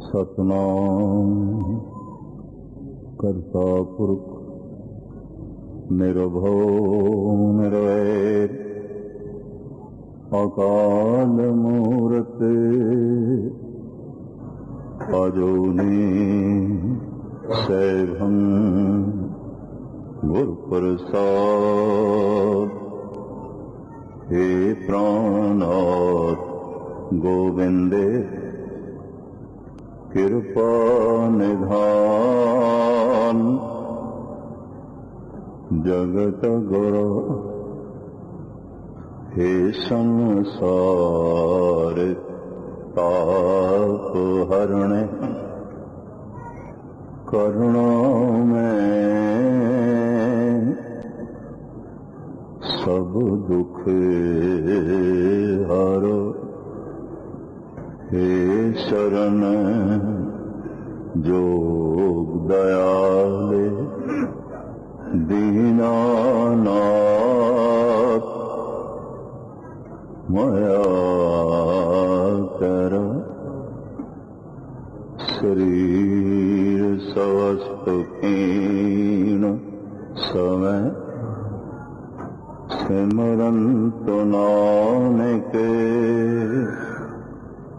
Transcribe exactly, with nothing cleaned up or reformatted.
सतनाम करता पुरख निर्भव निर्वैर अकाल मूरत अजोनी सैभं गुरुप्रसाद। हे प्राणनाथ गोविंदे कृपा निधान। जगत गुरु हे संसार ताप हरणे करुणा में सब दुख हरो। हे शरण जोग दयाले दीनानाथ माया कर शरीर स्वस्थ क्षीण समय सिमरंत नानक